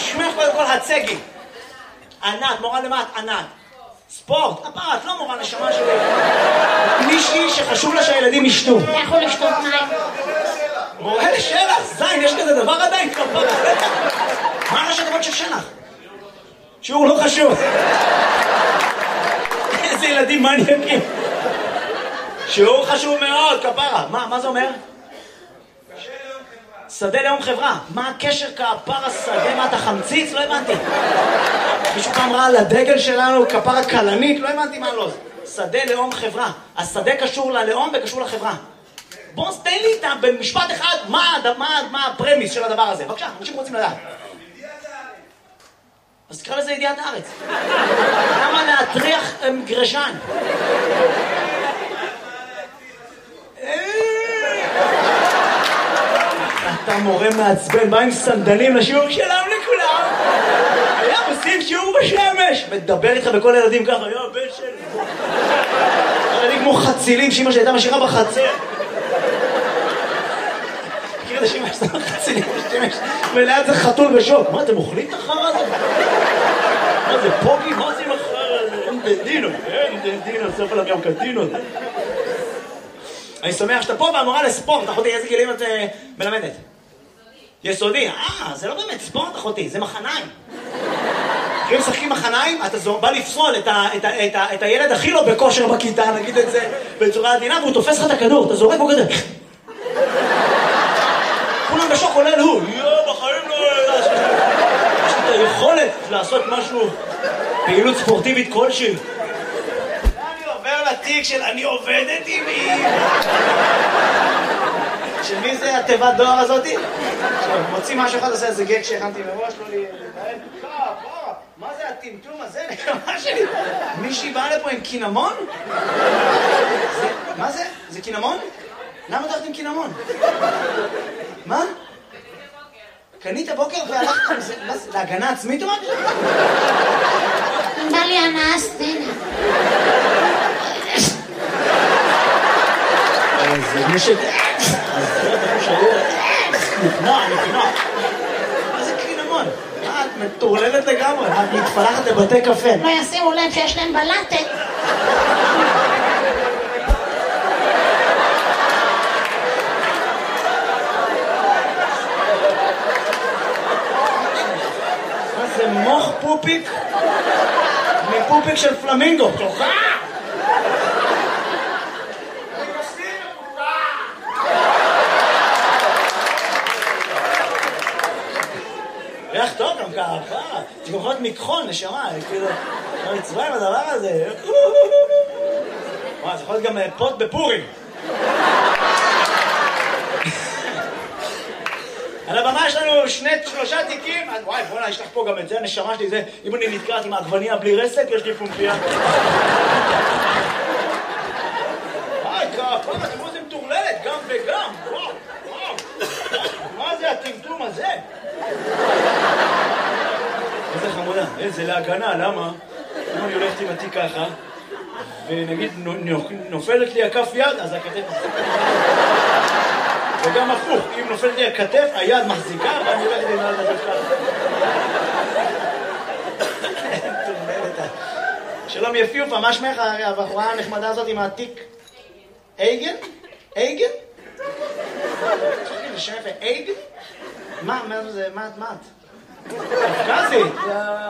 שמך קודם כל הצגי. ענת, מורה למט, ענת. ספורט, את לא מורה נשמה שלי. מישהי שחשוב לה שהילדים ישתו. אתה יכול לשתות מים. מורה לשלח, זין, יש כזה דבר עדיין כבר. מה ראשי תיבות של שלח? שיעור לא חשוב. איזה ילדים מניאקים. שיעור חשוב מאוד, כפרה. מה זה אומר? שדה לאום חברה. מה הקשר כפרה שדה? מה אתה חמציץ? לא הבנתי. מישהו פעם ראה על הדגל שלנו כפרה קלנית? לא הבנתי מה לא. שדה לאום חברה. השדה קשור ללאום וקשור לחברה. בוא תן לי איתה במשפט אחד מה הפרמיס של הדבר הזה. בבקשה, אנשים רוצים לדעת. אז תקרא לזה ידיעת הארץ. למה להטריח גרשן? אתה מורה מעצבן, בא עם סנדלים לשיעור שלם לכולם. היה עושים שיעור בשמש. מדבר איתך בכל הילדים ככה, היה בן שלי. ילדים כמו חצילים שאמא שהייתה משאירה בחצר. מכיר את השמש, שאתה חצילים בשמש, וליד זה חתול בשוק. מה, אתם אוכלים את החרא הזה? מה זה, פוגי? מה זה עם החרא הזה? אין דדינו, סוף עליו גם קדינו. אני שמח שאתה פה והמורה לספורט, אחותי, איזה גילים את מלמדת? יסודי. זה לא באמת ספורט, אחותי, זה מחניים. אם משחקים מחניים, אתה בא לפסול את הילד הכי לא בכושר בכיתה, נגיד את זה בצורה עדינה, והוא תופס לך את הכדור, אתה זורק בו כזה. כולם בשוק עולה הוא, בחיים לא... יש לי את היכולת לעשות משהו, פעילות ספורטיבית כלשהי. אני עובר לתיק של אני עובדת עם מי. של מי זה התיבת דואר הזאתי? מוציא משהו אחד, עושה איזה גג שהכנתי מראש, לא להתנהל. מה זה הטמטום הזה? נקמה שלי. מישהי באה לפה עם קינמון? מה זה? זה קינמון? למה אתה הולכת עם קינמון? מה? קנית בוקר והלכת עם זה? מה זה? להגנה עצמית או משהו? בא לי הנאה סצנה. זה מי ש... נקנוע. מה זה קינמון? את מטורללת לגמרי, את מתפלחת לבתי קפה. לא ישימו לב שיש להם בלטת. מה זה מוח פופיק? מפופיק של פלמינגו. תוכה! ריח טוב גם ככה, זה גם יכול להיות מקחון, נשמה, כאילו, לא מצווה עם הדבר הזה. זה יכול להיות גם פוט בפורים. על הבמה יש לנו 3 תיקים, וואי, בוא'נה, יש לך פה גם את זה, הנשמה שלי, זה, אם אני נתקעת עם העגבניה בלי רסק, יש לי פומפיה. וואי, כפה, אתם רואים, זה מטורללת, גם וגם, וואו. מה זה הטמטום הזה? איזה חמודה, איזה להגנה, למה? אם אני הולכת עם התיק ככה, ונגיד נופלת לי הכף יד, אז הכתף מחזיקה. וגם הפוך, אם נופלת לי הכתף, היד מחזיקה, ואני הולכת עם יד ככה. שלום יפיופה, מה שמך הבחורה הנחמדה הזאת עם התיק? אייגן? אייגן? זה שם יפה, אייגן? מה זה, מה את? קפקזית,